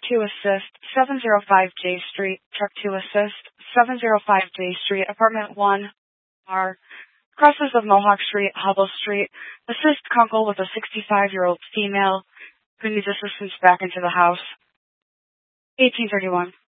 2 assist, 705 J Street. Truck 2 assist, 705 J Street. Apartment 1 R. Crosses of Mohawk Street, Hubble Street. Assist Kunkel with a 65-year-old female who needs assistance back into the house. 1831.